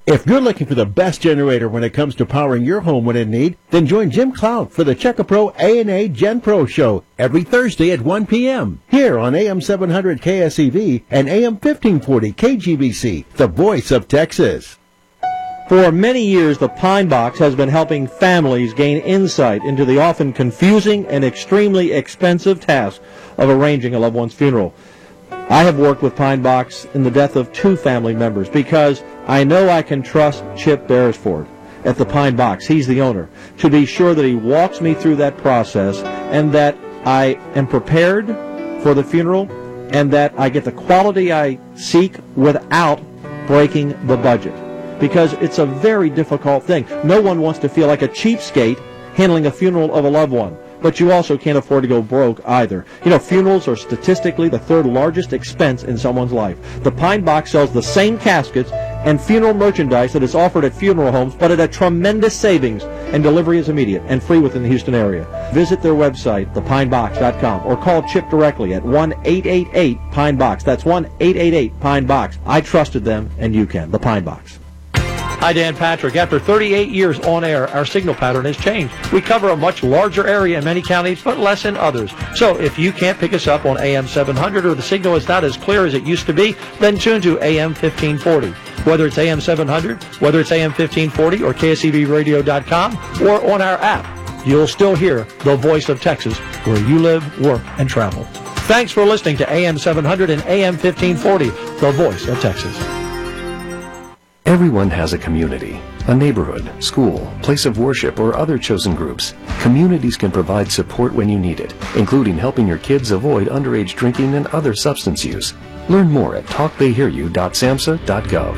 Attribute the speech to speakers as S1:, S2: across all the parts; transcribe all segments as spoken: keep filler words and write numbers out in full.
S1: If you're looking for the best generator when it comes to powering your home when in need, then join Jim Cloud for the Checkapro A and A Gen Pro Show every Thursday at one p.m. here on A M seven hundred K S E V and A M fifteen forty K G B C, the voice of Texas.
S2: For many years, the Pine Box has been helping families gain insight into the often confusing and extremely expensive task of arranging a loved one's funeral. I have worked with Pine Box in the death of two family members because I know I can trust Chip Beresford at the Pine Box, he's the owner, to be sure that he walks me through that process and that I am prepared for the funeral and that I get the quality I seek without breaking the budget. Because it's a very difficult thing. No one wants to feel like a cheapskate handling a funeral of a loved one. But you also can't afford to go broke either. You know, funerals are statistically the third largest expense in someone's life. The Pine Box sells the same caskets and funeral merchandise that is offered at funeral homes, but at a tremendous savings, and delivery is immediate and free within the Houston area. Visit their website, the pine box dot com, or call Chip directly at one eight eight eight Pine Box. That's one eight eight eight Pine Box. I trusted them, and you can. The Pine Box. Hi, Dan Patrick. After thirty-eight years on air, our signal pattern has changed. We cover a much larger area in many counties, but less in others. So if you can't pick us up on A M seven hundred or the signal is not as clear as it used to be, then tune to A M fifteen forty. Whether it's A M seven hundred, whether it's A M fifteen forty or K S E V radio dot com, or on our app, you'll still hear the voice of Texas where you live, work, and travel. Thanks for listening to A M seven hundred and A M fifteen forty, the voice of Texas.
S3: Everyone has a community, a neighborhood, school, place of worship, or other chosen groups. Communities can provide support when you need it, including helping your kids avoid underage drinking and other substance use. Learn more at talk they hear you dot samhsa dot gov.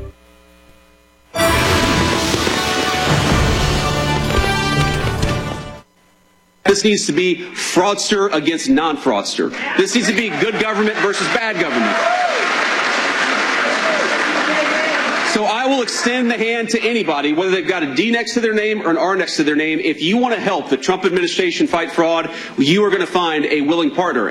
S4: This needs to be fraudster against non-fraudster. This needs to be good government versus bad government. So I will extend the hand to anybody, whether they've got a D next to their name or an R next to their name. If you want to help the Trump administration fight fraud, you are going to find a willing partner.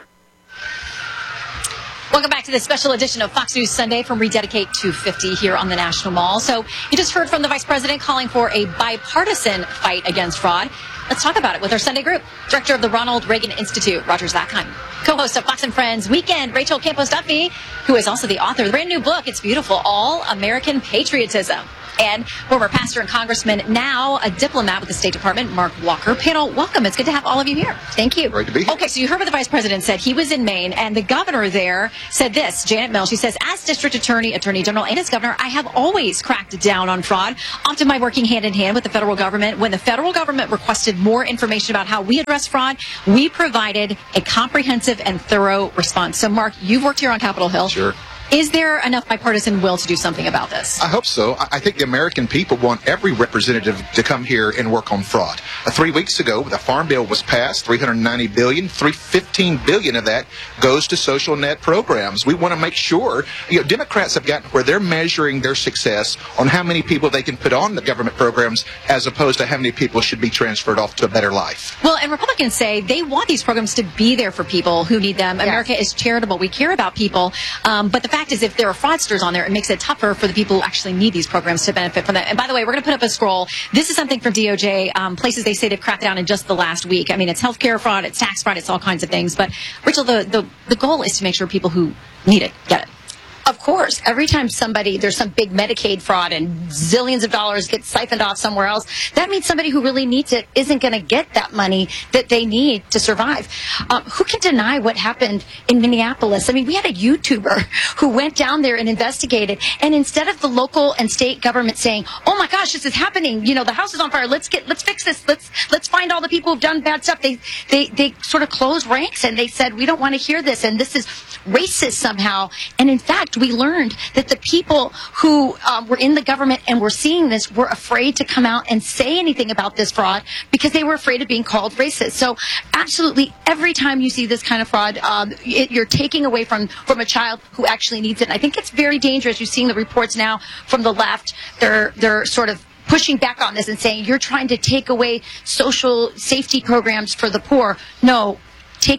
S5: Welcome back to this special edition of Fox News Sunday from Rededicate two fifty here on the National Mall. So you just heard from the Vice President calling for a bipartisan fight against fraud. Let's talk about it with our Sunday group. Director of the Ronald Reagan Institute, Roger Zakheim. Co-host of Fox and Friends Weekend, Rachel Campos-Duffy, who is also the author of the brand new book, It's Beautiful, All American Patriotism. And former pastor and congressman, now a diplomat with the State Department, Mark Walker. Panel, welcome. It's good to have all of you here. Thank you.
S6: Great to be here.
S5: Okay, so you heard what the Vice President said. He was in Maine, and the governor there said this, Janet Mills. She says, as District Attorney, Attorney General, and as governor, I have always cracked down on fraud, often by working hand in hand with the federal government. When the federal government requested more information about how we address fraud, we provided a comprehensive and thorough response. So, Mark, you've worked here on Capitol Hill.
S6: Sure.
S5: Is there enough bipartisan will to do something about this?
S6: I hope so. I think the American people want every representative to come here and work on fraud. Uh, three weeks ago, the Farm Bill was passed, three hundred ninety billion dollars, three hundred fifteen billion dollars of that goes to social net programs. We want to make sure, you know, Democrats have gotten where they're measuring their success on how many people they can put on the government programs as opposed to how many people should be transferred off to a better life.
S5: Well, and Republicans say they want these programs to be there for people who need them. Yes. America is charitable. We care about people. Um, but the fact is, if there are fraudsters on there, it makes it tougher for the people who actually need these programs to benefit from that. And by the way, we're going to put up a scroll. This is something from D O J, um, places they say they've cracked down in just the last week. I mean, it's healthcare fraud, it's tax fraud, it's all kinds of things. But, Rachel, the, the, the goal is to make sure people who need it get it.
S7: Of course, every time somebody, there's some big Medicaid fraud and zillions of dollars get siphoned off somewhere else, that means somebody who really needs it isn't going to get that money that they need to survive. Um, who can deny what happened in Minneapolis? I mean, we had a YouTuber who went down there and investigated, and instead of the local and state government saying, oh my gosh, this is happening, you know, the house is on fire, let's get, let's fix this, let's, let's find all the people who've done bad stuff, they, they, they sort of closed ranks and they said, we don't want to hear this, and this is racist somehow. And in fact, we learned that the people who um, were in the government and were seeing this were afraid to come out and say anything about this fraud because they were afraid of being called racist. So absolutely every time you see this kind of fraud, um, it, you're taking away from, from a child who actually needs it. And I think it's very dangerous. You're seeing the reports now from the left. They're, they're sort of pushing back on this and saying you're trying to take away social safety programs for the poor. No. Taking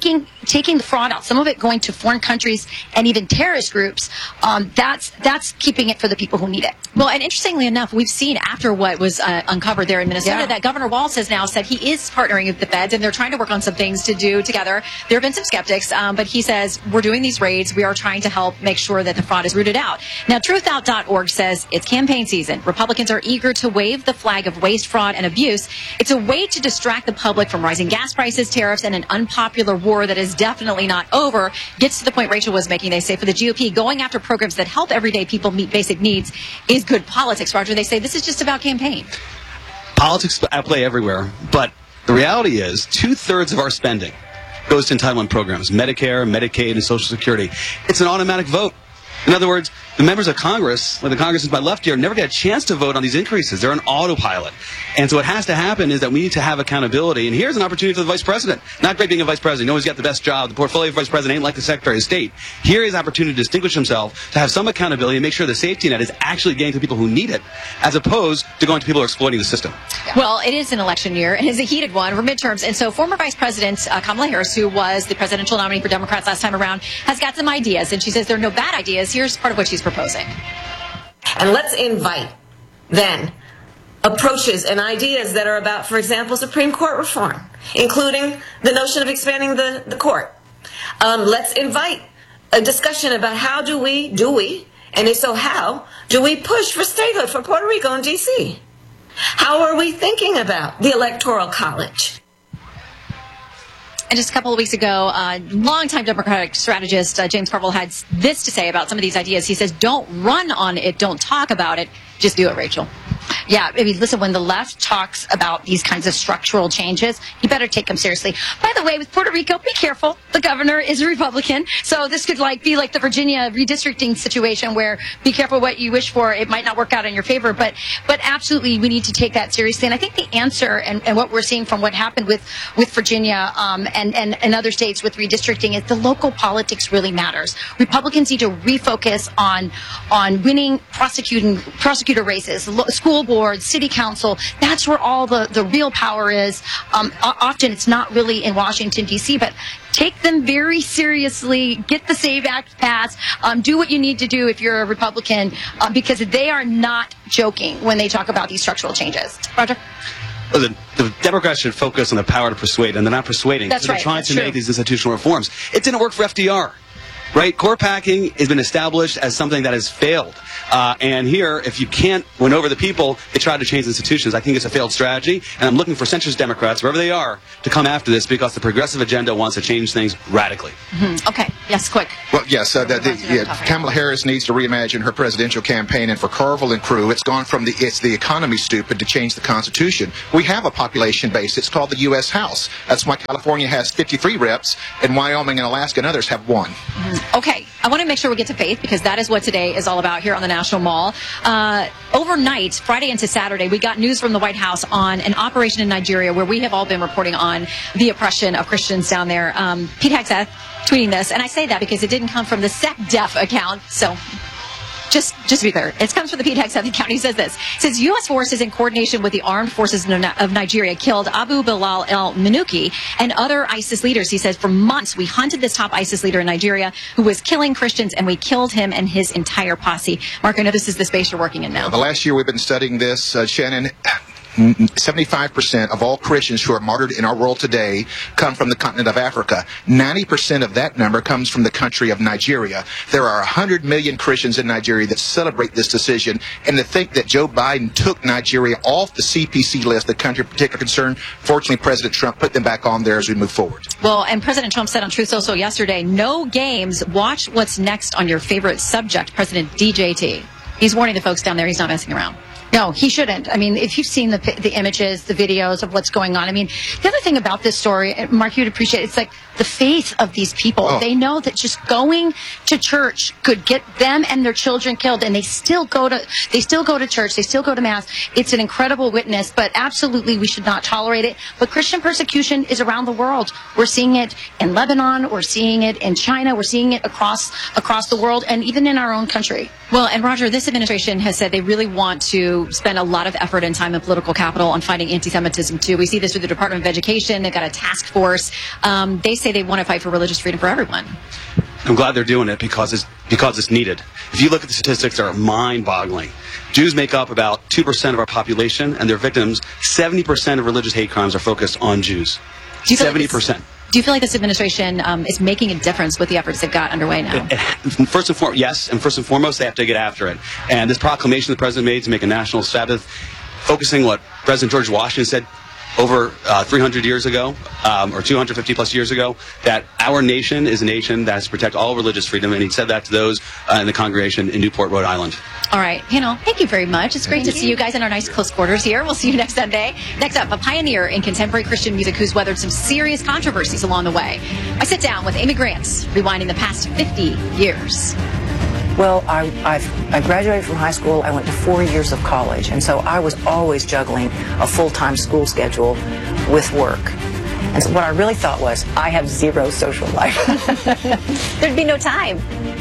S7: taking the fraud out, some of it going to foreign countries and even terrorist groups, um, that's that's keeping it for the people who need it.
S5: Well, and interestingly enough, we've seen after what was uh, uncovered there in Minnesota
S7: Yeah.
S5: that Governor Walz has now said he is partnering with the feds, and they're trying to work on some things to do together. There have been some skeptics, um, but he says, we're doing these raids. We are trying to help make sure that the fraud is rooted out. Now, truth out dot org says it's campaign season. Republicans are eager to wave the flag of waste, fraud, and abuse. It's a way to distract the public from rising gas prices, tariffs, and an unpopular war that is definitely not over. Gets to the point Rachel was making. They say for the G O P, going after programs that help everyday people meet basic needs is good politics. Roger, they say this is just about campaign.
S4: Politics at play everywhere, but the reality is two-thirds of our spending goes to entitlement programs, Medicare, Medicaid, and Social Security. It's an automatic vote. In other words, the members of Congress, like the congressmen by left here, never get a chance to vote on these increases. They're on autopilot. And so what has to happen is that we need to have accountability. And here's an opportunity for the vice president. Not great being a vice president. You know he's got the best job. The portfolio of vice president ain't like the secretary of state. Here is an opportunity to distinguish himself, to have some accountability, and make sure the safety net is actually getting to people who need it, as opposed to going to people who are exploiting the system.
S5: Well, it is an election year, and it's a heated one for midterms. And so former Vice President uh, Kamala Harris, who was the presidential nominee for Democrats last time around, has got some ideas. And she says there are no bad ideas. Here's part of what she's proposing.
S8: And let's invite, then, approaches and ideas that are about, for example, Supreme Court reform, including the notion of expanding the, the court. Um, let's invite a discussion about how do we, do we, and if so how, do we push for statehood for Puerto Rico and D C? How are we thinking about the Electoral College?
S5: And just a couple of weeks ago, uh, longtime Democratic strategist uh, James Carville had this to say about some of these ideas. He says, don't run on it, don't talk about it, just do it, Rachel.
S7: Yeah, I mean, listen, when the left talks about these kinds of structural changes, you better take them seriously. By the way, with Puerto Rico, be careful. The governor is a Republican, so this could like be like the Virginia redistricting situation where be careful what you wish for. It might not work out in your favor, but but absolutely we need to take that seriously. And I think the answer and, and what we're seeing from what happened with, with Virginia um, and, and, and other states with redistricting is the local politics really matters. Republicans need to refocus on on winning prosecuting prosecutor races, lo- school boards, city council. That's where all the, the real power is. Um, often it's not really in Washington, D C, but take them very seriously. Get the SAVE Act passed. Um, do what you need to do if you're a Republican, uh, because they are not joking when they talk about these structural changes. Roger?
S4: Well, the, the Democrats should focus on the power to persuade, and they're not persuading.
S7: That's
S4: so they're
S7: right.
S4: trying
S7: That's
S4: to
S7: true.
S4: make these institutional reforms. It didn't work for F D R. Right? Court packing has been established as something that has failed. Uh, and here, if you can't win over the people, they try to change institutions. I think it's a failed strategy. And I'm looking for centrist Democrats, wherever they are, to come after this because the progressive agenda wants to change things radically.
S5: Mm-hmm. Okay. Yes, quick.
S6: Well, yes, uh, the, the, yeah, Kamala Harris needs to reimagine her presidential campaign, and for Carville and crew, it's gone from the it's the economy stupid to change the Constitution. We have a population base. It's called the U S House. That's why California has fifty-three reps, and Wyoming and Alaska and others have one.
S5: Mm-hmm. Okay. I want to make sure we get to faith because that is what today is all about here on the National Mall. Uh, overnight, Friday into Saturday, we got news from the White House on an operation in Nigeria where we have all been reporting on the oppression of Christians down there. Um, Pete Hegseth tweeting this, and I say that because it didn't come from the SecDef account, so just just to be clear, it comes from the Pete Hegseth account. He says this. It says U S forces in coordination with the armed forces of Nigeria killed Abu Bilal el-Minuki and other ISIS leaders. He says, for months we hunted this top ISIS leader in Nigeria who was killing Christians, and we killed him and his entire posse. Mark, I know this is the space you're working in now.
S6: The last year we've been studying this, uh, Shannon. seventy-five percent of all Christians who are martyred in our world today come from the continent of Africa. ninety percent of that number comes from the country of Nigeria. There are one hundred million Christians in Nigeria that celebrate this decision, and to think that Joe Biden took Nigeria off the C P C list, the country of particular concern, fortunately President Trump put them back on there as we move forward.
S5: Well, and President Trump said on Truth Social yesterday, no games, watch what's next on your favorite subject, President D J T. He's warning the folks down there he's not messing around.
S7: No, he shouldn't. I mean, if you've seen the the images, the videos of what's going on, I mean, the other thing about this story, Mark, you'd appreciate it, it's like the faith of these people.
S6: Oh.
S7: They know that just going to church could get them and their children killed, and they still go to they still go to church, they still go to mass. It's an incredible witness, but absolutely we should not tolerate it. But Christian persecution is around the world. We're seeing it in Lebanon, we're seeing it in China, we're seeing it across across the world, and even in our own country.
S5: Well, and Roger, this administration has said they really want to also spend a lot of effort and time and political capital on fighting anti-Semitism, too. We see this through the Department of Education. They've got a task force. Um, they say they want to fight for religious freedom for everyone.
S4: I'm glad they're doing it because it's, because it's needed. If you look at the statistics, they're mind-boggling. Jews make up about two percent of our population, and their victims, seventy percent of religious hate crimes are focused on Jews. seventy percent.
S5: Do you feel like this administration um, is making a difference with the efforts they've got underway now?
S4: It, it, first and foremost, yes, and first and foremost, they have to get after it. And this proclamation the president made to make a national Sabbath, focusing what President George Washington said over uh, three hundred years ago, um, or two hundred fifty plus years ago, that our nation is a nation that has to protect all religious freedom, and he said that to those uh, in the congregation in Newport, Rhode Island.
S5: All right, panel, thank you very much. It's great
S7: Thank
S5: to
S7: you.
S5: see you guys in our nice close quarters here. We'll see you next Sunday. Next up, a pioneer in contemporary Christian music who's weathered some serious controversies along the way. I sit down with Amy Grant, rewinding the past fifty years.
S9: Well, I, I've, I graduated from high school. I went to four years of college, and so I was always juggling a full-time school schedule with work. And so what I really thought was, I have zero social life.
S5: There'd be no time.